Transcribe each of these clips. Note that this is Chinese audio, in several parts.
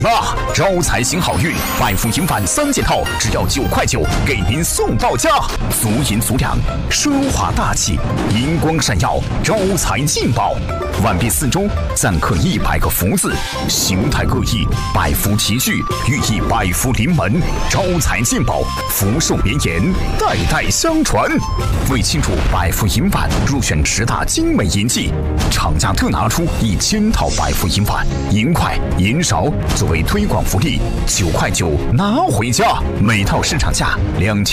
招财星好运，百富银晚3件套，只要9块9，给您送到家。足银足两，奢华大气，银光闪耀，招财进宝。完毕4周，暂刻100个福字，形态各异，百福齐聚，寓意百福临门，招财进宝，福寿绵延，代代相传。为庆祝百福银晚入选10大精美银器，厂家特拿出1000套百福银碗、银筷、银勺作为推广福利，9块9拿回家，每套市场价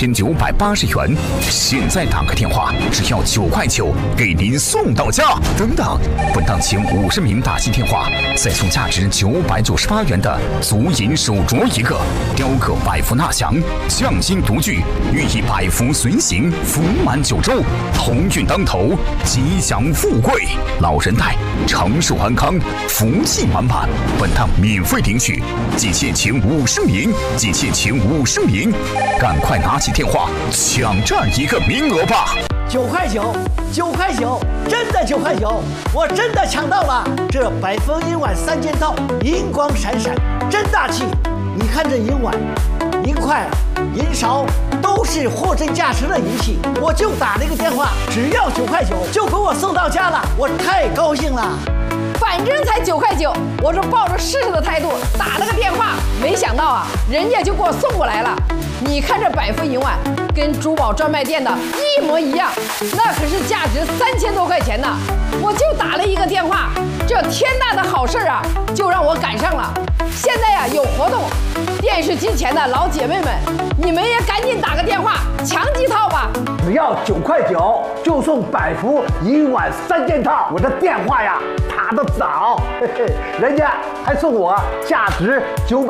2980元。现在打个电话，只要9块9，给您送到家。等等，本档前50名打进电话，再送价值998元的足银手镯1个，雕刻百福纳祥，匠心独具，寓意百福随行，福满9州，鸿运当头，吉祥富贵，老人带，长寿安康，福气满满。本档免费领取，仅限前50名，仅限前50名，赶快拿起电话抢占1个名额吧 ！9块9，9块9，真的9块9，我真的抢到了！这百福银碗3件套，银光闪闪，真大气！你看这银碗、银筷、银勺，都是货真价实的银器。我就打了一个电话，只要9块9，就给我送到家了，我太高兴了。 反正才9块9，我这抱着试试的态度打了个电话，没想到啊，人家就给我送过来了。你看这百福银碗，跟珠宝专卖店的一模一样，那可是价值3000多块钱呢。我就打了一个电话，这天大的好事啊，就让我赶上了。现在呀有活动，电视机前的老姐妹们，你们也赶紧打个电话抢几套吧。 只要9块9，就送百福银碗3件套。我这电话呀打得早，人家还送我价值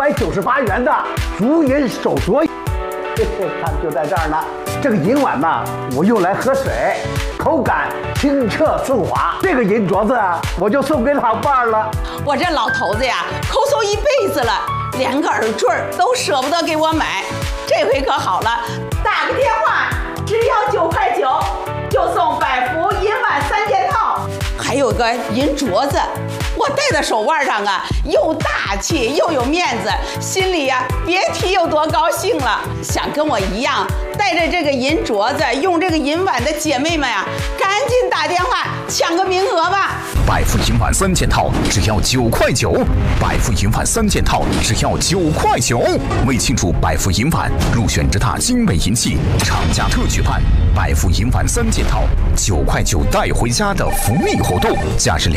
998元的足银手镯。看，就在这儿呢。这个银碗呢，我用来喝水，口感清澈顺滑。这个银镯子啊，我就送给老伴儿了。 我这老头子呀，抠搜一辈子了，连个耳坠都舍不得给我买。这回可好了，打个电话，只要9块9，就送百福银碗3件套，还有个银镯子。我戴在手腕上啊，又大气又有面子，心里呀别提有多高兴了。想跟我一样带着这个银镯子，用这个银碗的姐妹们啊，赶紧打电话抢个名额吧！ 百福银碗3件套只要9块9，百福银碗3件套只要9块9。为庆祝百福银碗入选10大精美银器，厂家特举办百福银碗3件套9块9带回家的福利活动，价值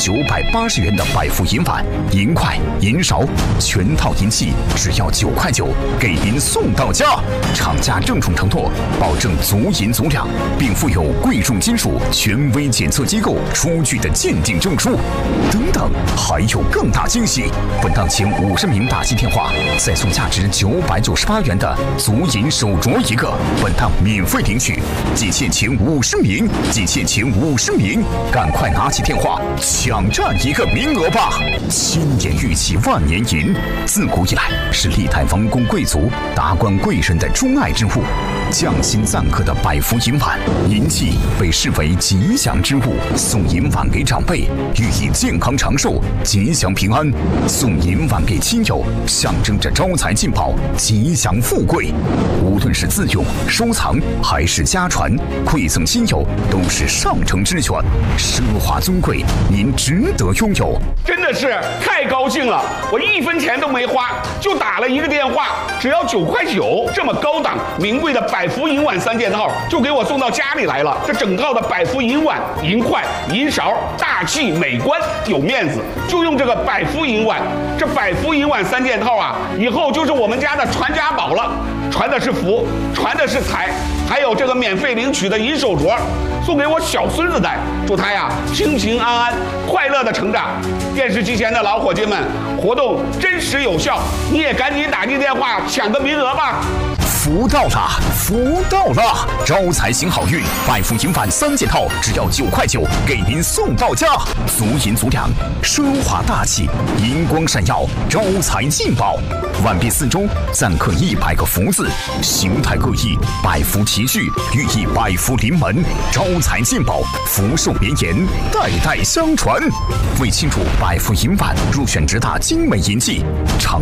2980元的百福银碗、银筷、银勺，全套银器只要9块9，给您送到家。厂家郑重承诺，保证足银足两，并附有贵重金属权威检测机构出具的鉴定证书。等等，还有更大惊喜！本档前50名打进电话，再送价值998元的足银手镯1个。本档免费领取，仅限前50名，仅限前50名，赶快拿起电话抢占1个名额吧！千年玉器万年银，自古以来是历代王公贵族、达官贵人的钟爱之物。匠心赞刻的百福银碗，银器被视为吉祥之物，送银碗给长辈，寓意健康长寿、吉祥平安；送银碗给亲友，象征着招财进宝、吉祥富贵。无论是自用、收藏还是家传，馈赠亲友都是上乘之选，奢华尊贵，您值得拥有。 真的是太高兴了！我1分钱都没花，就打了一个电话，只要9块9，这么高档名贵的百福银碗3件套就给我送到家里来了。这整套的百福银碗、银筷、银勺，大气美观有面子，就用这个百福银碗。这百福银碗3件套啊，以后就是我们家的传家宝了，传的是福，传的是财，还有这个免费领取的银手镯，送给我小孙子戴，祝他呀平平安安、快乐的成长。电视机前的老伙计们，活动真实有效，你也赶紧打进电话抢个名额吧！ 福到了，福到了！招财行好运，百福银碗3件套只要9块9，给您送到家。足银足两，奢华大气，银光闪耀，招财进宝。完毕4周，暂刻100个福字，形态各异，百福齐聚，寓意百福临门，招财进宝，福寿绵延，代代相传。为庆祝百福银碗入选10大精美银器，厂